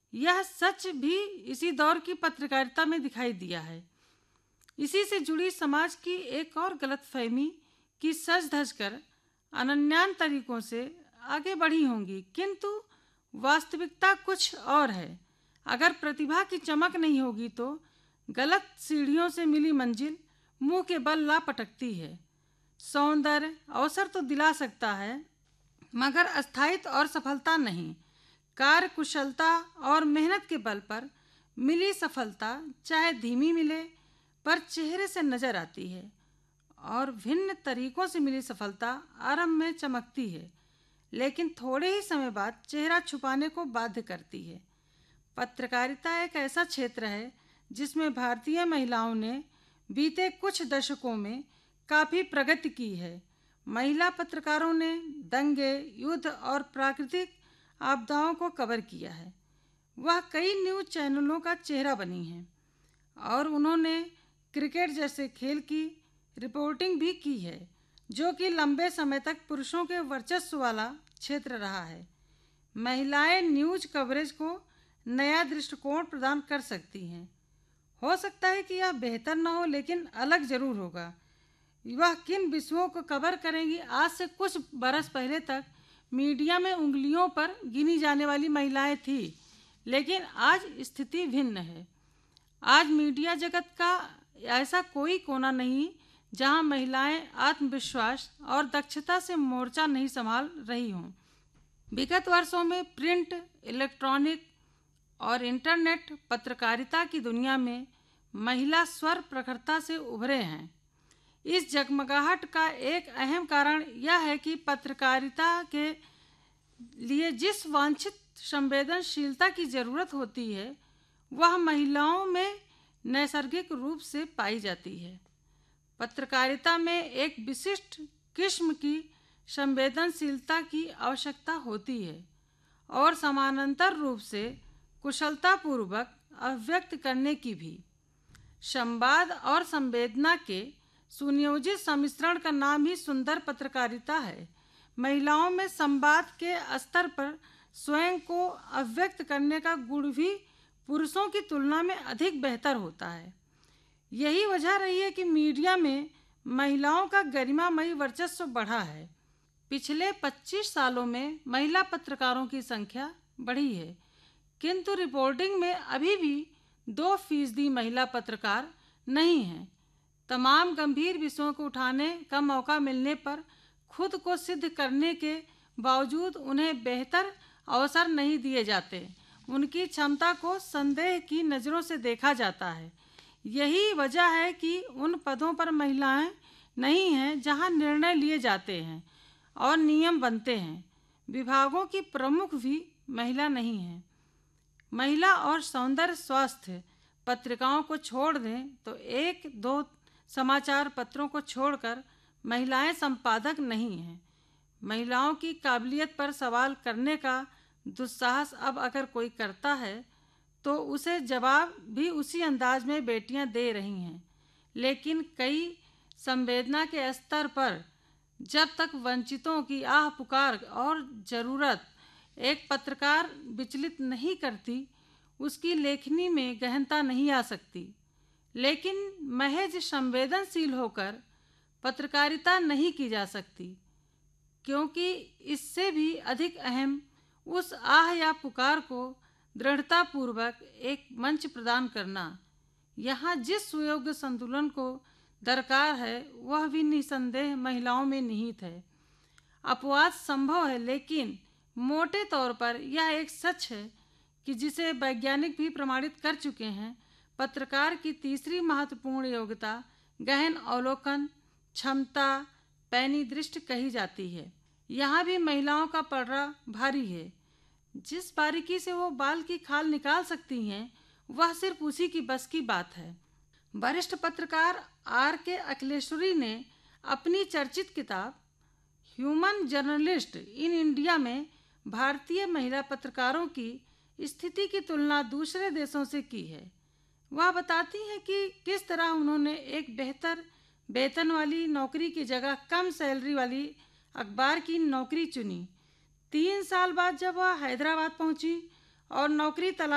यह सच भी इसी दौर की पत्रकारिता में दिखाई दिया है। इसी से जुड़ी समाज की एक और गलतफहमी कि सज धज कर अनन्यान तरीकों से आगे बढ़ी होंगी, किंतु वास्तविकता कुछ और है। अगर प्रतिभा की चमक नहीं होगी तो गलत सीढ़ियों से मिली मंजिल मुंह के बल ला पटकती है। सौंदर्य अवसर तो दिला सकता है, मगर अस्थायित्व और सफलता नहीं। कार्य कुशलता और मेहनत के बल पर मिली सफलता चाहे धीमी मिले पर चेहरे से नजर आती है, और भिन्न तरीकों से मिली सफलता आरंभ में चमकती है लेकिन थोड़े ही समय बाद चेहरा छुपाने को बाध्य करती है। पत्रकारिता एक ऐसा क्षेत्र है जिसमें भारतीय महिलाओं ने बीते कुछ दशकों में काफ़ी प्रगति की है। महिला पत्रकारों ने दंगे, युद्ध और प्राकृतिक आपदाओं को कवर किया है। वह कई न्यूज़ चैनलों का चेहरा बनी हैं और उन्होंने क्रिकेट जैसे खेल की रिपोर्टिंग भी की है, जो कि लंबे समय तक पुरुषों के वर्चस्व वाला क्षेत्र रहा है। महिलाएं न्यूज़ कवरेज को नया दृष्टिकोण प्रदान कर सकती हैं। हो सकता है कि यह बेहतर न हो, लेकिन अलग जरूर होगा। वह किन विषयों को कवर करेंगी? आज से कुछ बरस पहले तक मीडिया में उंगलियों पर गिनी जाने वाली महिलाएं थी, लेकिन आज स्थिति भिन्न है। आज मीडिया जगत का ऐसा कोई कोना नहीं जहां महिलाएं आत्मविश्वास और दक्षता से मोर्चा नहीं संभाल रही हों। विगत वर्षों में प्रिंट, इलेक्ट्रॉनिक और इंटरनेट पत्रकारिता की दुनिया में महिला स्वर प्रखरता से उभरे हैं। इस जगमगाहट का एक अहम कारण यह है कि पत्रकारिता के लिए जिस वांछित संवेदनशीलता की जरूरत होती है वह महिलाओं में नैसर्गिक रूप से पाई जाती है। पत्रकारिता में एक विशिष्ट किस्म की संवेदनशीलता की आवश्यकता होती है और समानांतर रूप से कुशलतापूर्वक अभिव्यक्त करने की भी। संवाद और संवेदना के सुनियोजित सम्मिश्रण का नाम ही सुंदर पत्रकारिता है। महिलाओं में संवाद के स्तर पर स्वयं को अभिव्यक्त करने का गुण भी पुरुषों की तुलना में अधिक बेहतर होता है। यही वजह रही है कि मीडिया में महिलाओं का गरिमामयी वर्चस्व बढ़ा है। पिछले 25 सालों में महिला पत्रकारों की संख्या बढ़ी है, किंतु रिपोर्टिंग में अभी भी 2% महिला पत्रकार नहीं हैं। तमाम गंभीर विषयों को उठाने का मौका मिलने पर खुद को सिद्ध करने के बावजूद उन्हें बेहतर अवसर नहीं दिए जाते। उनकी क्षमता को संदेह की नज़रों से देखा जाता है। यही वजह है कि उन पदों पर महिलाएं नहीं हैं जहां निर्णय लिए जाते हैं और नियम बनते हैं। विभागों की प्रमुख भी महिला नहीं हैं। महिला और सौंदर्य स्वास्थ्य पत्रिकाओं को छोड़ दें तो 1-2 समाचार पत्रों को छोड़कर महिलाएं संपादक नहीं हैं। महिलाओं की काबिलियत पर सवाल करने का दुस्साहस अब अगर कोई करता है तो उसे जवाब भी उसी अंदाज में बेटियां दे रही हैं। लेकिन कई संवेदना के स्तर पर जब तक वंचितों की आह पुकार और ज़रूरत एक पत्रकार विचलित नहीं करती, उसकी लेखनी में गहनता नहीं आ सकती। लेकिन महज संवेदनशील होकर पत्रकारिता नहीं की जा सकती, क्योंकि इससे भी अधिक अहम उस आह या पुकार को दृढ़तापूर्वक एक मंच प्रदान करना। यहाँ जिस सुयोग्य संतुलन को दरकार है वह भी निसंदेह महिलाओं में निहित है। अपवाद संभव है, लेकिन मोटे तौर पर यह एक सच है कि जिसे वैज्ञानिक भी प्रमाणित कर चुके हैं। पत्रकार की तीसरी महत्वपूर्ण योग्यता गहन अवलोकन क्षमता, पैनी दृष्टि कही जाती है। यहाँ भी महिलाओं का पलड़ा भारी है। जिस बारीकी से वो बाल की खाल निकाल सकती हैं वह सिर्फ उसी की बस की बात है। वरिष्ठ पत्रकार R.K. अखिलेश्वरी ने अपनी चर्चित किताब ह्यूमन जर्नलिस्ट इन इंडिया में भारतीय महिला पत्रकारों की स्थिति की तुलना दूसरे देशों से की है। वह बताती हैं कि किस तरह उन्होंने एक बेहतर वेतन वाली नौकरी की जगह कम सैलरी वाली अखबार की नौकरी चुनी। 3 साल बाद जब वह हैदराबाद पहुंची और नौकरी तलाश